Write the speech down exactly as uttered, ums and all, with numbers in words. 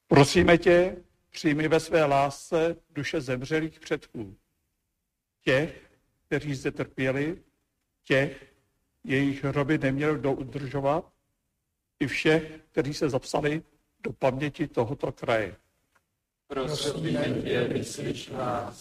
Prosíme tě, přijmi ve své lásce duše zemřelých předků, těch, kteří zde trpěli, těch, jejich hroby neměli kdo udržovat, i všech, kteří se zapsali do paměti tohoto kraje. Prosíme tě, vyslyš nás.